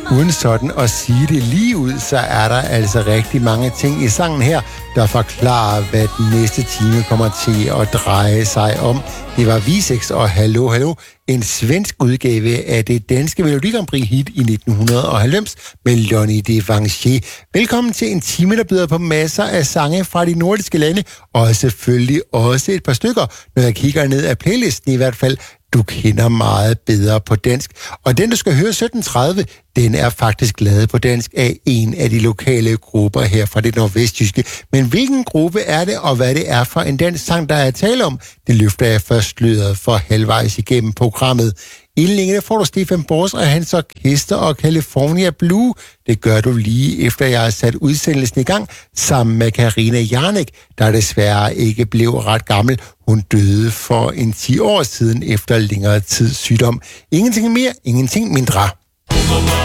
Uden sådan at sige det lige ud, så er der altså rigtig mange ting i sangen her, der forklarer, hvad den næste time kommer til at dreje sig om. Det var Visex og Hallo Hallo, en svensk udgave af det danske Melodi Grand Prix hit i 1990 med Lonnie Devanché. Velkommen til en time, der byder på masser af sange fra de nordiske lande, og selvfølgelig også et par stykker, når jeg kigger ned af playlisten i hvert fald, du kender meget bedre på dansk. Og den, du skal høre 17:30, den er faktisk lavet på dansk af en af de lokale grupper her fra det nordvestjyske. Men hvilken gruppe er det, og hvad det er for en dansk sang, der er tale om, det løfter jeg først sløret for halvvejs igennem programmet. Indlæggende får du Stefan Bors og hans orkester og California Blue. Det gør du lige efter jeg har sat udsendelsen i gang sammen med Karina Jarnik, der desværre ikke blev ret gammel. Hun døde for 10 år siden efter længere tids sygdom. Ingenting mere, ingenting mindre.